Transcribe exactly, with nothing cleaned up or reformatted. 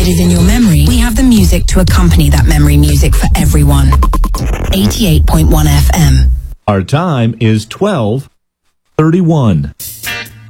is in your memory, we have the music to accompany that memory music for everyone. eighty-eight point one F M. Our time is twelve thirty-one.